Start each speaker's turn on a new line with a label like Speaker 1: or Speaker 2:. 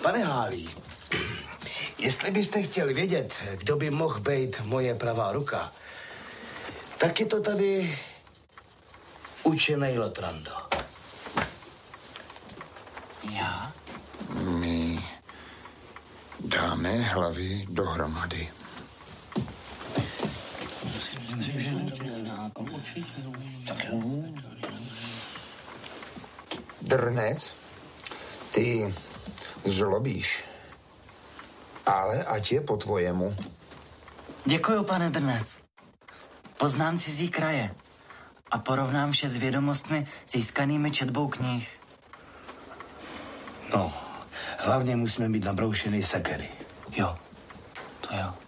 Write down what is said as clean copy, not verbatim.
Speaker 1: Pane Hálí, jestli byste chtěl vědět, kdo by mohl být moje pravá ruka, tak je to tady učenej Lotrando.
Speaker 2: Já?
Speaker 3: My dáme hlavy dohromady. Drnec, ty zlobíš, ale ať je po tvojemu.
Speaker 2: Děkuju, pane Drnec. Poznám cizí kraje a porovnám vše s vědomostmi získanými četbou knih.
Speaker 1: No, hlavně musíme mít nabroušený sekery.
Speaker 2: Jo, to jo.